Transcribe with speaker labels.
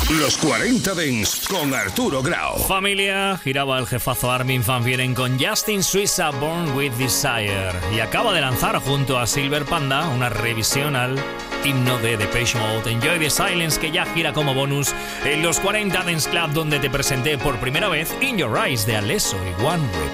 Speaker 1: Los 40 Dents con Arturo Grau.
Speaker 2: Familia, giraba el jefazo Armin van Buuren con Justin Suissa, Born with Desire. Y acaba de lanzar junto a Silver Panda una revisión al himno de Depeche Mode, Enjoy the Silence, que ya gira como bonus en los 40 Dents Club, donde te presenté por primera vez In Your Eyes de Alesso y One